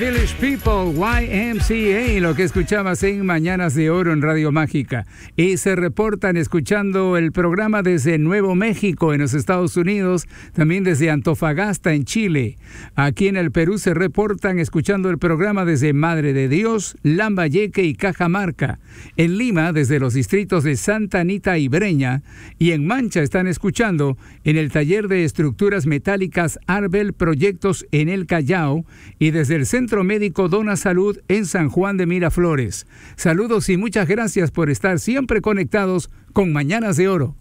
Village People, YMCA, lo que escuchabas en Mañanas de Oro en Radio Mágica. Y se reportan escuchando el programa desde Nuevo México en los Estados Unidos, también desde Antofagasta en Chile. Aquí en el Perú se reportan escuchando el programa desde Madre de Dios, Lambayeque y Cajamarca. En Lima desde los distritos de Santa Anita y Breña. Y en Mancha están escuchando en el taller de estructuras metálicas Arbel Proyectos en el Callao y desde el Centro Médico Dona Salud en San Juan de Miraflores. Saludos y muchas gracias por estar siempre conectados con Mañanas de Oro.